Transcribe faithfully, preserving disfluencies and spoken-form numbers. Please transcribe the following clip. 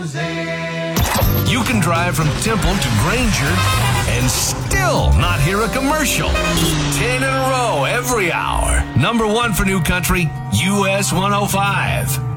You can drive from Temple to Granger and still not hear a commercial. Ten in a row every hour. Number one for New Country, U S one oh five.